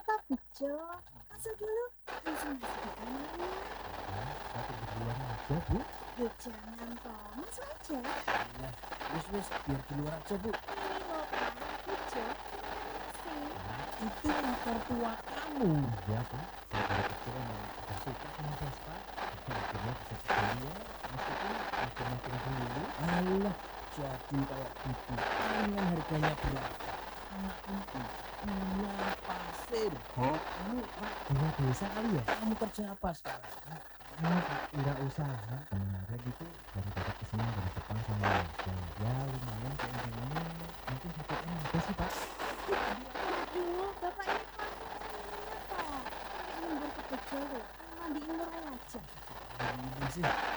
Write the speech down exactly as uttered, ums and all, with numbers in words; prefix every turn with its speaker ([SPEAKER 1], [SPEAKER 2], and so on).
[SPEAKER 1] Pak Bejo, masuk dulu. Langsung masuk ke kamarnya.
[SPEAKER 2] Ya, saya tunggu di luar aja, Bu.
[SPEAKER 1] Loh jangan toh, masuk aja.
[SPEAKER 2] Iya, wis wis biar di luar aja, Bu.
[SPEAKER 1] Ini loh Pak Bejo, gimana sih?
[SPEAKER 2] Itu motor tua kamu. Iya, Bu. Saya dari kecil emang udah suka sama Vespa. Akhirnya bisa kebeli ya, meskipun makin-makin dulu. Alah, jadi kayak gitu. Dengan harganya berapa? Anak empu punya pasir. Hah? Kamu punya desa kali ya? Kamu kerja apa sekarang? Kamu nggak usaha. Kemarin itu baru dapat pesanan dari Jepang sama Malaysia. Ya lumayan keuntungannya. Mungkin satu M ada sih, Pak.
[SPEAKER 1] Waduh, Bapak ini pelakunya toh. Sampai mundur ke Bejo loh. Mandiin Nurul aja.
[SPEAKER 2] Ini sih